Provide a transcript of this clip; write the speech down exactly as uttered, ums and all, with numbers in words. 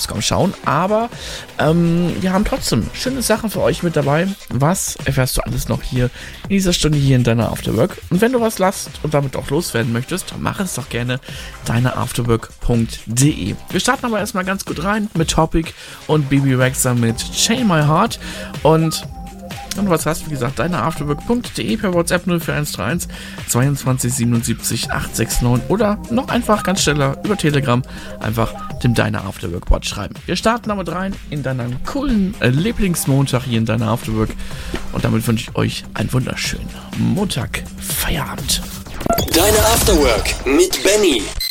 Gamescom schauen, aber ähm, wir haben trotzdem schöne Sachen für euch mit dabei. Was erfährst du alles noch hier in dieser Stunde hier in deiner Afterwork? Und wenn du was lasst und damit auch loswerden möchtest, dann mach es doch gerne deineafterwork punkt de. Wir starten aber erstmal ganz gut rein mit Topic und B B Rexha mit Chain My Heart. Und wenn du was hast, wie gesagt, deineafterwork punkt de per WhatsApp null vier eins drei eins zweiundzwanzig siebenundsiebzig acht sechs neun oder noch einfach ganz schneller über Telegram einfach dem Deine Afterwork Bot schreiben. Wir starten damit rein in deinen coolen äh, Lieblingsmontag hier in Deine Afterwork und damit wünsche ich euch einen wunderschönen Montag Feierabend. Deine Afterwork mit Benny.